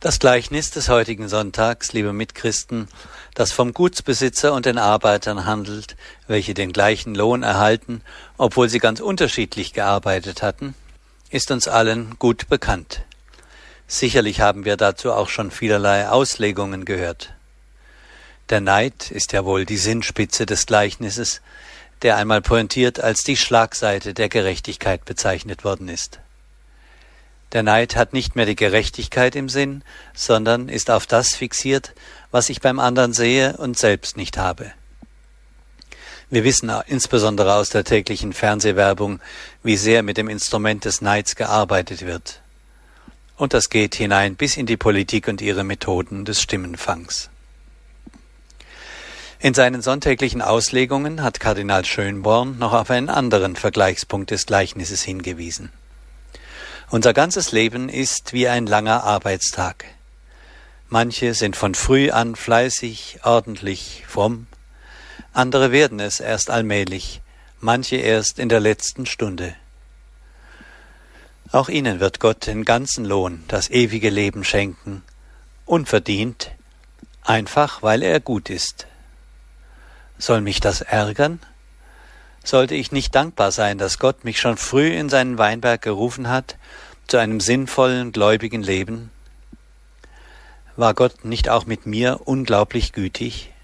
Das Gleichnis des heutigen Sonntags, liebe Mitchristen, das vom Gutsbesitzer und den Arbeitern handelt, welche den gleichen Lohn erhalten, obwohl sie ganz unterschiedlich gearbeitet hatten, ist uns allen gut bekannt. Sicherlich haben wir dazu auch schon vielerlei Auslegungen gehört. Der Neid ist ja wohl die Sinnspitze des Gleichnisses, der einmal pointiert als die Schlagseite der Gerechtigkeit bezeichnet worden ist. Der Neid hat nicht mehr die Gerechtigkeit im Sinn, sondern ist auf das fixiert, was ich beim anderen sehe und selbst nicht habe. Wir wissen insbesondere aus der täglichen Fernsehwerbung, wie sehr mit dem Instrument des Neids gearbeitet wird. Und das geht hinein bis in die Politik und ihre Methoden des Stimmenfangs. In seinen sonntäglichen Auslegungen hat Kardinal Schönborn noch auf einen anderen Vergleichspunkt des Gleichnisses hingewiesen. Unser ganzes Leben ist wie ein langer Arbeitstag. Manche sind von früh an fleißig, ordentlich, fromm. Andere werden es erst allmählich, manche erst in der letzten Stunde. Auch ihnen wird Gott den ganzen Lohn, das ewige Leben schenken, unverdient, einfach weil er gut ist. Soll mich das ärgern? Sollte ich nicht dankbar sein, dass Gott mich schon früh in seinen Weinberg gerufen hat, zu einem sinnvollen, gläubigen Leben? War Gott nicht auch mit mir unglaublich gütig?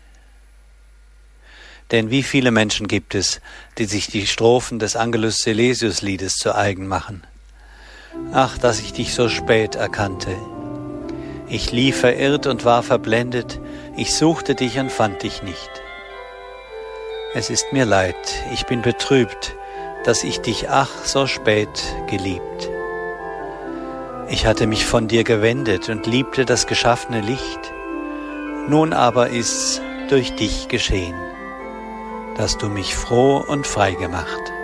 Denn wie viele Menschen gibt es, die sich die Strophen des Angelus Silesius-Liedes zu eigen machen? Ach, dass ich dich so spät erkannte. Ich lief verirrt und war verblendet, ich suchte dich und fand dich nicht. Es ist mir leid, ich bin betrübt, dass ich dich ach so spät geliebt. Ich hatte mich von dir gewendet und liebte das geschaffene Licht. Nun aber ist's durch dich geschehen, dass du mich froh und frei gemacht.